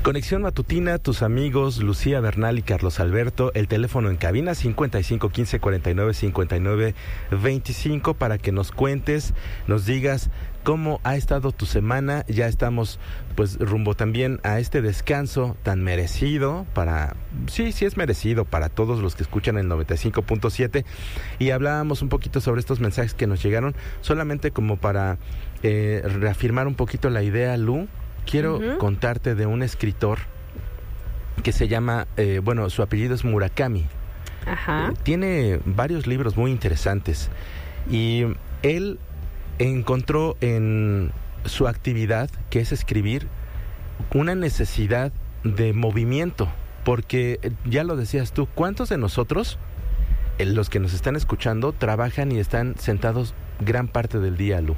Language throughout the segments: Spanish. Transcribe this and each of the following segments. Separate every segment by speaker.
Speaker 1: Conexión Matutina, tus amigos Lucía Bernal y Carlos Alberto, el teléfono en cabina 55 15 49 59 25 para que nos cuentes, nos digas cómo ha estado tu semana. Ya estamos pues rumbo también a este descanso tan merecido sí es merecido para todos los que escuchan el 95.7, y hablábamos un poquito sobre estos mensajes que nos llegaron, solamente como para reafirmar un poquito la idea, Lu. Quiero contarte de un escritor que se llama, su apellido es Murakami.
Speaker 2: Ajá.
Speaker 1: Tiene varios libros muy interesantes y él encontró en su actividad, que es escribir, una necesidad de movimiento, porque ya lo decías tú, ¿cuántos de nosotros, los que nos están escuchando, trabajan y están sentados gran parte del día, Lu?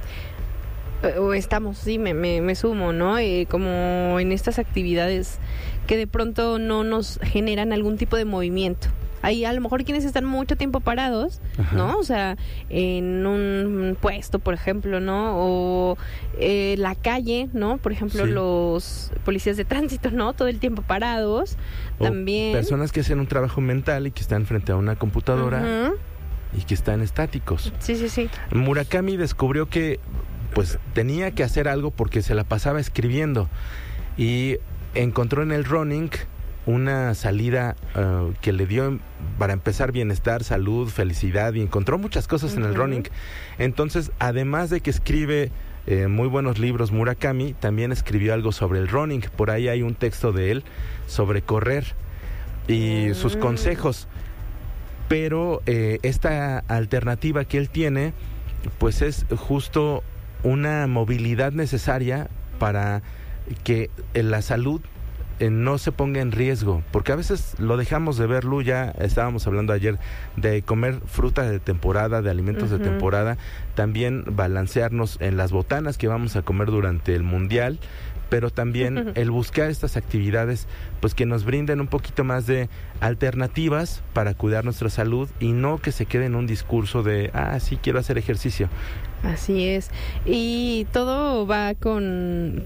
Speaker 2: O estamos, sí, me sumo, ¿no? Como en estas actividades que de pronto no nos generan algún tipo de movimiento. Hay a lo mejor quienes están mucho tiempo parados, ¿no? O sea, en un puesto, por ejemplo, ¿no? O la calle, ¿no? Por ejemplo, sí. Los policías de tránsito, ¿no? Todo el tiempo parados.
Speaker 1: O
Speaker 2: también
Speaker 1: personas que hacen un trabajo mental y que están frente a una computadora y que están estáticos.
Speaker 2: Sí.
Speaker 1: Murakami descubrió que pues tenía que hacer algo porque se la pasaba escribiendo, y encontró en el running una salida que le dio, para empezar, bienestar, salud, felicidad, y encontró muchas cosas en el running. Entonces, además de que escribe muy buenos libros, Murakami también escribió algo sobre el running. Por ahí hay un texto de él sobre correr y sus consejos. Pero esta alternativa que él tiene, pues es justo una movilidad necesaria para que la salud no se ponga en riesgo, porque a veces lo dejamos de ver, Lu. Ya estábamos hablando ayer de comer fruta de temporada, de alimentos de temporada, también balancearnos en las botanas que vamos a comer durante el Mundial, pero también el buscar estas actividades pues que nos brinden un poquito más de alternativas para cuidar nuestra salud, y no que se quede en un discurso de sí, quiero hacer ejercicio.
Speaker 2: Así es, y todo va con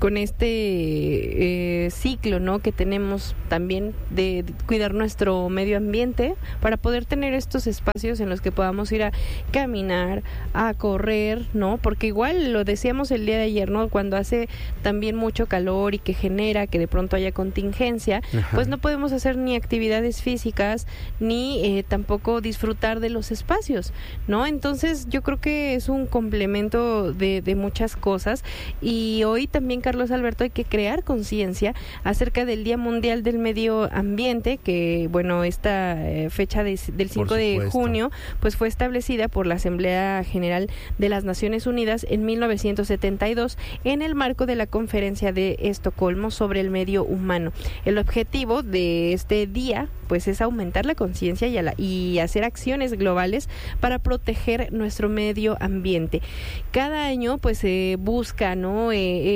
Speaker 2: este ciclo, ¿no? Que tenemos también de cuidar nuestro medio ambiente para poder tener estos espacios en los que podamos ir a caminar, a correr, ¿no? Porque igual lo decíamos el día de ayer, ¿no? Cuando hace también mucho calor y que genera que de pronto haya contingencia, pues no podemos hacer ni actividades físicas ni tampoco disfrutar de los espacios, ¿no? Entonces yo creo que es un complemento de muchas cosas, y hoy también, Carlos Alberto, hay que crear conciencia acerca del Día Mundial del Medio Ambiente, que bueno, esta fecha del 5 de junio pues fue establecida por la Asamblea General de las Naciones Unidas en 1972 en el marco de la Conferencia de Estocolmo sobre el Medio Humano. El objetivo de este día pues es aumentar la conciencia y hacer acciones globales para proteger nuestro medio ambiente. Cada año pues se busca, ¿no?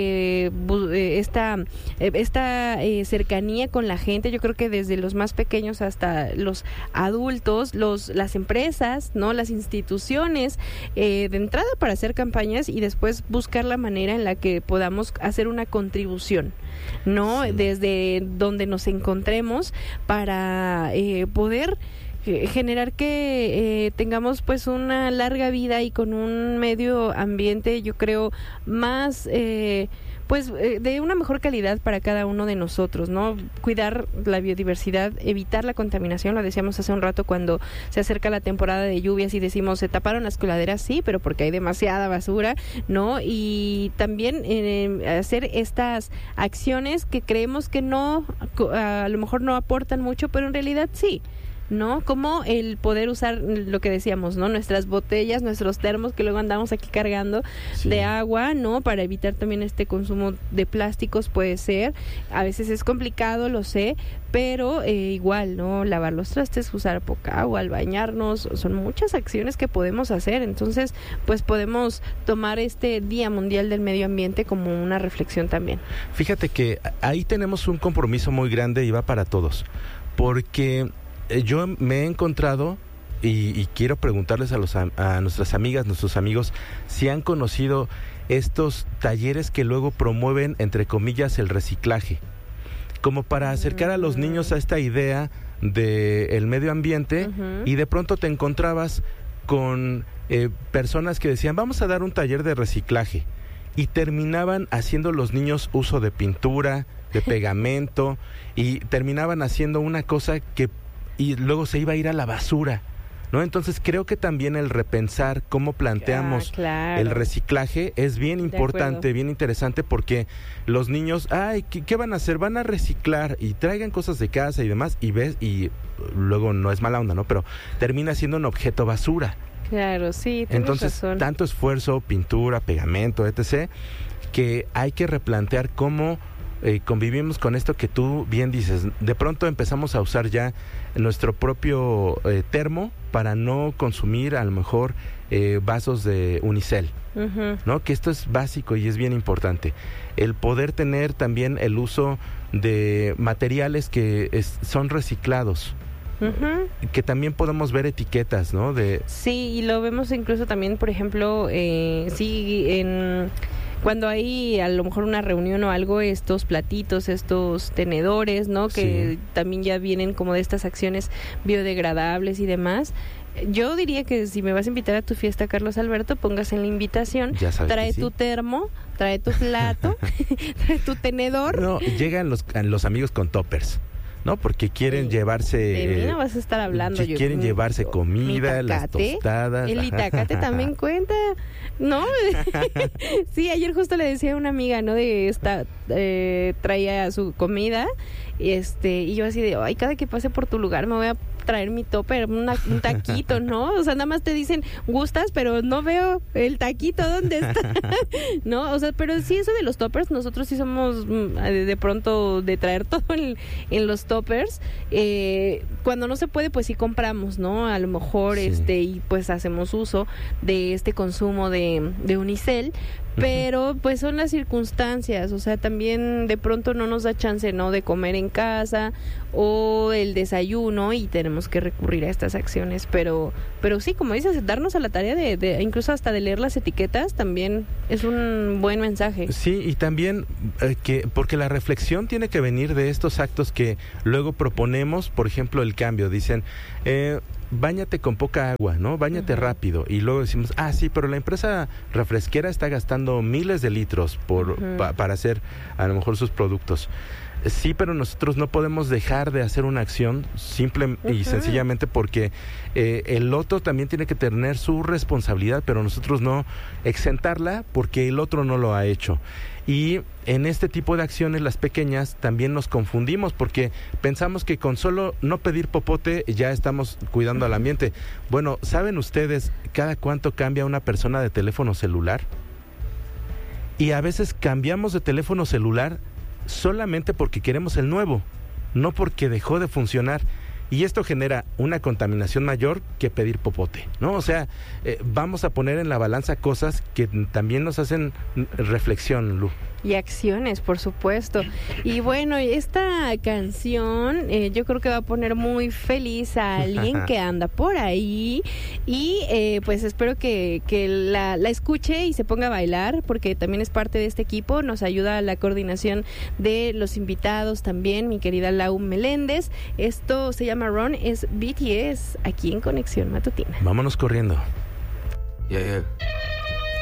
Speaker 2: Esta cercanía con la gente. Yo creo que desde los más pequeños hasta los adultos, las empresas, ¿no? Las instituciones, de entrada para hacer campañas y después buscar la manera en la que podamos hacer una contribución, ¿no? Sí. Desde donde nos encontremos para poder generar que tengamos pues una larga vida y con un medio ambiente, yo creo, más de una mejor calidad para cada uno de nosotros, ¿no? Cuidar la biodiversidad, evitar la contaminación. Lo decíamos hace un rato cuando se acerca la temporada de lluvias y decimos, se taparon las coladeras, sí, pero porque hay demasiada basura, ¿no? Y también hacer estas acciones que creemos que no, a lo mejor no aportan mucho, pero en realidad sí, ¿no? Como el poder usar lo que decíamos, ¿no? Nuestras botellas, nuestros termos que luego andamos aquí cargando de agua, ¿no? Para evitar también este consumo de plásticos, puede ser. A veces es complicado, lo sé, pero igual, ¿no? Lavar los trastes, usar poca agua al bañarnos, son muchas acciones que podemos hacer. Entonces, pues podemos tomar este Día Mundial del Medio Ambiente como una reflexión también.
Speaker 1: Fíjate que ahí tenemos un compromiso muy grande y va para todos, porque yo me he encontrado y quiero preguntarles a nuestras amigas, nuestros amigos, si han conocido estos talleres que luego promueven, entre comillas, el reciclaje. como para acercar a los niños a esta idea del medio ambiente, y de pronto te encontrabas con personas que decían, vamos a dar un taller de reciclaje, y terminaban haciendo los niños uso de pintura, de pegamento, y terminaban haciendo una cosa y luego se iba a ir a la basura, ¿no? Entonces creo que también el repensar cómo planteamos el reciclaje es bien importante, bien interesante, porque los niños, ¿qué van a hacer? Van a reciclar y traigan cosas de casa y demás, y ves, y luego no es mala onda, ¿no? Pero termina siendo un objeto basura.
Speaker 2: Claro, sí, tienes
Speaker 1: Entonces,
Speaker 2: razón.
Speaker 1: Tanto esfuerzo, pintura, pegamento, etc., que hay que replantear cómo convivimos con esto que tú bien dices. De pronto empezamos a usar ya nuestro propio termo para no consumir a lo mejor vasos de unicel, ¿no? Que esto es básico y es bien importante. El poder tener también el uso de materiales que son reciclados. Que también podemos ver etiquetas, ¿no?
Speaker 2: Sí, y lo vemos incluso también, por ejemplo, cuando hay a lo mejor una reunión o algo, estos platitos, estos tenedores, ¿no? Que también ya vienen como de estas acciones biodegradables y demás. Yo diría que si me vas a invitar a tu fiesta, Carlos Alberto, pongas en la invitación, trae tu termo, trae tu plato, trae tu tenedor.
Speaker 1: No, llegan los amigos con toppers, ¿no? Porque quieren llevarse...
Speaker 2: De mí no vas a estar hablando.
Speaker 1: Quieren llevarse comida, las tostadas.
Speaker 2: El itacate también cuenta, ¿no? Sí, ayer justo le decía a una amiga, ¿no? Traía su comida, y yo así de, ay, cada que pase por tu lugar me voy a traer mi topper, un taquito, ¿no? O sea, nada más te dicen, gustas, pero no veo el taquito, ¿dónde está? ¿No? O sea, pero sí, eso de los toppers, nosotros sí somos de pronto de traer todo en los toppers. Cuando no se puede, pues sí compramos, ¿no? A lo mejor, y pues hacemos uso de este consumo de unicel, pero pues son las circunstancias, o sea, también de pronto no nos da chance, ¿no? De comer en casa o el desayuno, y tenemos que recurrir a estas acciones, pero sí, como dices, darnos a la tarea de incluso hasta de leer las etiquetas también es un buen mensaje.
Speaker 1: Sí, y también porque la reflexión tiene que venir de estos actos que luego proponemos, por ejemplo, el cambio, dicen, báñate con poca agua, ¿no? Báñate rápido. Y luego decimos, sí, pero la empresa refresquera está gastando miles de litros para hacer a lo mejor sus productos. Sí, pero nosotros no podemos dejar de hacer una acción simple y sencillamente porque el otro también tiene que tener su responsabilidad, pero nosotros no exentarla porque el otro no lo ha hecho. Y en este tipo de acciones, las pequeñas, también nos confundimos porque pensamos que con solo no pedir popote ya estamos cuidando al ambiente. Bueno, ¿saben ustedes cada cuánto cambia una persona de teléfono celular? Y a veces cambiamos de teléfono celular solamente porque queremos el nuevo, no porque dejó de funcionar. Y esto genera una contaminación mayor que pedir popote, ¿no? O sea, vamos a poner en la balanza cosas que también nos hacen reflexión, Lu.
Speaker 2: Y acciones, por supuesto. Y bueno, esta canción yo creo que va a poner muy feliz a alguien que anda por ahí. Y pues espero que la escuche y se ponga a bailar, porque también es parte de este equipo. Nos ayuda a la coordinación de los invitados también, mi querida Lau Meléndez. Esto se llama Run, es BTS, aquí en Conexión Matutina.
Speaker 1: Vámonos corriendo.
Speaker 3: Yeah.